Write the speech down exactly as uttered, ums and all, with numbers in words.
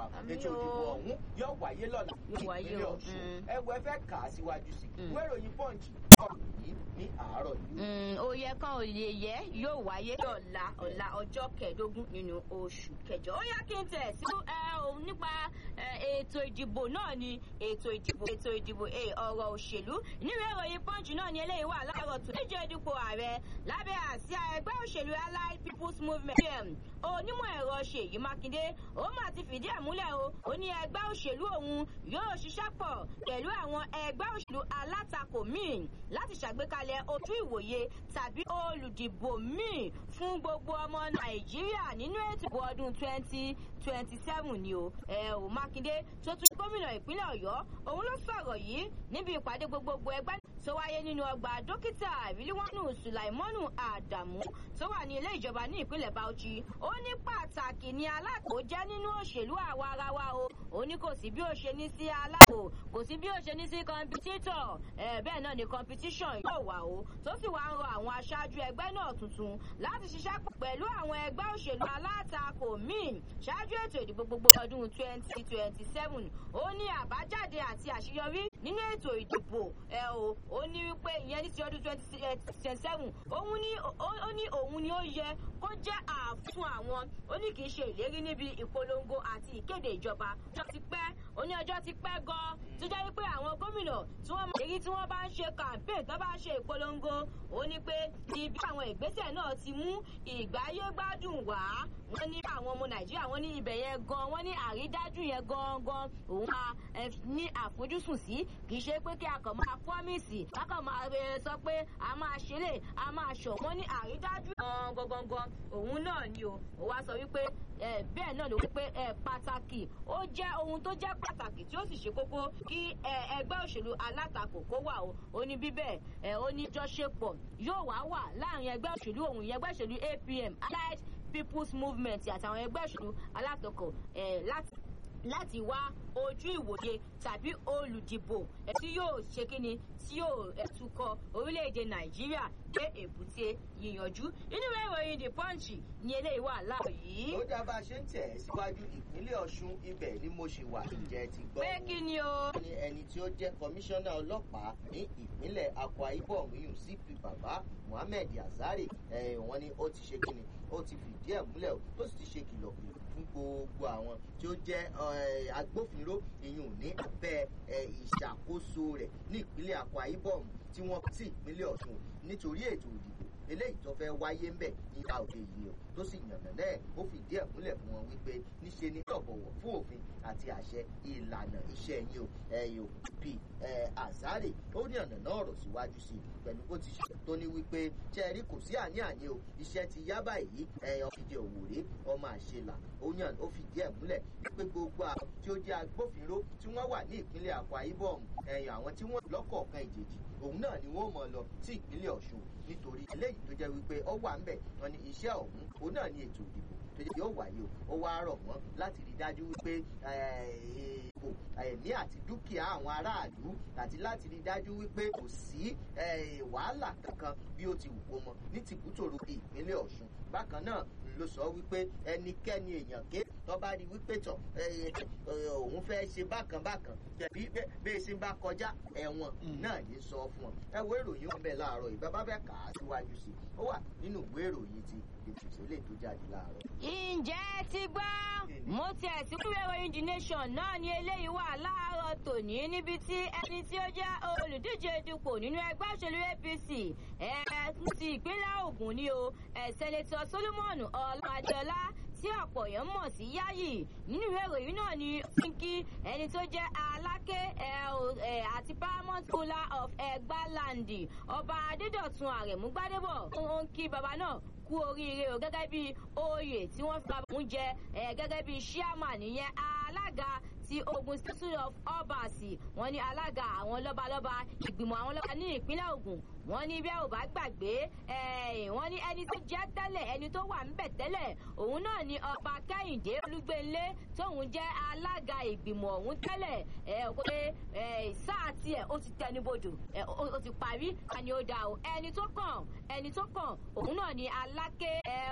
ètò ìdìbò ọ̀hún yóò wáyé lọ́la ìpínlẹ̀ Ọ̀ṣun ẹwọ ẹ fẹ́ kà á síwájú sí ìwé ìròyìn Punch ọ̀rọ̀ yìí ní àárọ̀ yìí. oyè kan ò lè yẹ yóò wáyé lọ́la ọ̀la ọjọ́ kẹẹ̀ẹ́dógún nínú oṣù kẹjọ. ó yá kí n tẹ̀ sí nípa ètò ìdìbò náà ni ètò ìdìbò ètò ìdìbò ọ̀rọ̀ òṣèlú níwèé ìròyìn Punch náà ni eléyìí wà láàárọ̀ tó díje dupò ààrẹ lábẹ́ àsíá ẹgbẹ́ òṣèlú Allied People's Movement onímọ̀ ẹ̀rọ Ṣèyí Mákindé ó mà ti fìdí ẹ̀ múlẹ̀ o ó ní ẹgbẹ́ òṣèlú òun yóò ṣiṣẹ́ pọ̀ pẹ̀lú àwọn ẹgbẹ́ òṣèlú alátakò míì láti ṣàgbékalẹ̀ ojú ìwòye tàbí olùdìbò míì fún gbogbo ọmọ Nàìjíríà nínú ètò ìbò ọdún twenty twenty seven ni o ẹ ò Mákindé tó tún gómìnà ìpínlẹ̀ Ọ̀yọ́ òun ló sọ̀rọ̀ yìí níbi ìpàdé gbogbogbò ẹgbẹ́ tó wáyé nínú ọgbà dókítà Rilwanu Sulaimonu Adamu tó wà ní ilé ìjọba ní ìpínlẹ̀ Bauchi ó ní pàtàkì ní alákòó jẹ́ nínú òṣèlú àwa ara wa o ó ní kò sí bí ó ṣe ní sí alákòó kò sí bí ó ṣe ní sí kọmpitíítọ̀ ẹ bẹ́ẹ̀ náà ni kọmpitíṣàn yóò wà o tó sì wá ń rọ àwọn aṣáájú ẹgbẹ́ náà tuntun láti ṣiṣẹ́ pọ̀ pẹ̀lú àwọn ẹgbẹ́ òṣèlú alátakò míì ṣáájú ètò ìdìbò gbogbo ọdún twenty twenty seven ó ní àbájáde àti àṣeyọrí nínú ètò ìdìbò ẹ o ó ní wípé ìyẹn ní ti ọdún twenty twenty seven òun ní ó ní òun ni ó yẹ kó jẹ́ àfún àwọn ó ní kì í ṣe ìlérí níbi ìpolongo àti ìkéde ìjọba ọjọ́ ti pẹ́ ó ní ọjọ́ ti pẹ́ gan tó jẹ́ wípé àwọn gómìnà tí wọ́n máa èyí tí wọ́n bá ń ṣe campaign tó bá ń ṣe ìpolongo ó ní pé ibi àwọn ìgbésẹ̀ náà ti mú ìgbáyégbádùn wá wọ́n ní àwọn ọmọ Nàìjíríà wọ́n ní ibẹ̀ yẹn gan wọ́n ní àrídájú yẹn gangan òun máa ní àfojúsùn sí kì í ṣe pé kí a kàn máa promise a kàn máa sọ pé a máa ṣeré a máa ṣọ̀ wọ́n ní àrídájú gangan òun náà ni o ó wá sọ wípé bẹ́ẹ̀ náà ló wípé pàtàkì ó jẹ́ ohun tó jẹ́ pàtàkì tí ó sì ṣe kókó kí ẹgbẹ́ òṣèlú alátakò kó wà o ó ní bíbẹ̀ ó ní jọ́ṣepọ̀ yóò wá wà láàrin ẹgbẹ́ òṣèlú òun ìyẹn ẹgbẹ́ òṣèlú A P M Allied People's Movement àtàwọn ẹgbẹ́ òṣèlú alátakò láti láti wá ojú ìwòye tàbí olùdìbò tí yóò ṣe kíni tí yóò ẹ̀túkọ̀ orílẹ̀-èdè Nàìjíríà dé èbúté yíyanjú nínú ìròyìn The Punch ní eléyìí wà láàrọ̀ yìí. ó dá bá a ṣe ń tẹ̀ síwájú ìpínlẹ̀ Ọ̀ṣun ibẹ̀ ni mo ṣe wà ìjẹ́ ti gbọ́. pé kí ni o. ní ẹni tí ó jẹ́ kọmíṣánná ọlọ́pàá ní ìpínlẹ̀ Akwa Ibom yìí C P Baba Muhammed Azare wọ́n ní ó ti ṣe kíni ó ti fìdí ẹ̀ múlẹ̀ ó sì ti ṣe kìlọ̀kìlọ̀ fún gbogbo àwọn tí ó jẹ́ agbófinró ìyún ní abẹ́ ìṣàkóso rẹ̀ ní ìpínlẹ̀ Akwa Ibom tí wọ́n sí ìpínlẹ̀ Ọ̀ṣun nítorí ètò ìdìbò eléyìí tó fẹ́ wáyé ńbẹ̀ ní àòdè yìí o tó sì yànnà náà ó fìdí ẹ̀ múlẹ̀ fún wọn wípé níṣe ni ọ̀bọ̀wọ̀ fún òfin àti àṣẹ ìlànà iṣẹ́ yìí o ẹ̀yìn o bí Azare ó ní ọ̀nà náà rọ̀ síwájú sí i pẹ̀lú bó ti ṣe tó ní wípé ṣẹ́ẹ̀rí kò sí àní-àní o iṣẹ́ ti yá báyìí ẹ̀yàn fìdí òwòrè ọmọ àṣelà ó yàn ó fìdí ẹ̀ múlẹ̀ wípé gbogbo àwọn tí ó jẹ́ agbófinró tí wọ́n wà ní ìpínlẹ̀ Akwa Ibom ẹ̀yìn àwọn tí wọ́n lọ́kọ̀ọ̀kan ìjèjì òun náà ni wọ́n mọ̀ lọ sí ìpínlẹ̀ Ọ̀ṣun nítorí eléyìí tó jẹ́ wípé ó wà ń bẹ̀ wọn ni iṣẹ́ ọ̀hún òun náà ni ètò ìdìbò tó jẹ́ yóò wáyé o ó wá rọ̀ wọ́n láti rí dájú wípé èèbò ẹ̀mí àti dúkìá àwọn aráàlú àti láti rí dájú wípé kò sí wàhálà kankan bí ó ti wù kó mọ ní tìbútòrò ìpínlẹ̀ Ọ̀ṣun bákan náà ló sọ wípé ẹnikẹ́ni èèyàn ké tó bá rí wípé tọ̀ òun fẹ́ ṣe bákan bákan bí bẹ́ẹ̀ ṣe bá kọjá ẹ̀wọ̀n náà ní sọ fún ọ ẹ wo ìròyìn ọbẹ̀ láàárọ̀ ìbábá fẹ́ kà á síwájú sí i ó wà nínú ìwé ìròyìn ti ètò ìṣẹ̀lẹ̀ tó jáde láàárọ̀. ǹjẹ́ ti gbọ́ mo tiẹ̀ sí ìwé ìròyìn The Nation náà ni eléyìí wà láàárọ̀ tòní níbi tí ẹni tí ó jẹ́ olùdíje dupò nínú ẹgbẹ́ òṣèlú A P C ẹ̀ ti ìpínlẹ̀ Ògùn ni o ẹ̀ sẹ́nẹ́tọ̀ Solomon Ọlámadéọlá tí ọ̀pọ̀ èèyàn mọ̀ sí Yáyì nínú ìwé ìròyìn náà ni Fínkì ẹni tó jẹ́ Aláké àti paramount ruler of Ẹ̀gbáland ọba Adédọ̀tun Àrẹ̀mú Gbádébọ̀ ó ń kí baba náà kú oríire o gẹ́gẹ́ bí oyè tí wọ́n fi bàbá òun jẹ gẹ́gẹ́ bí chairman ìyẹn alága ti Ogun State of Obas wọ́n ní alága àwọn lọ́balọ́ba ìgbìmọ̀ àwọn lọ́ba ní ìpínlẹ̀ Ògùn wọ́n ní bí ẹ ò bá gbàgbé wọ́n ní ẹni tó jẹ́ tẹ́lẹ̀ ẹni tó wà ńbẹ̀ tẹ́lẹ̀ òun náà ni ọba Kẹ́hìndé Olúgbénlé tóun jẹ́ alága ìgbìmọ̀ ọ̀hún tẹ́lẹ̀ ẹ̀ pé sáà tiẹ̀ ó ti tẹnubodò ó ti parí àni ó dà o ẹni tó kàn ẹni tó kàn òun náà ni Aláké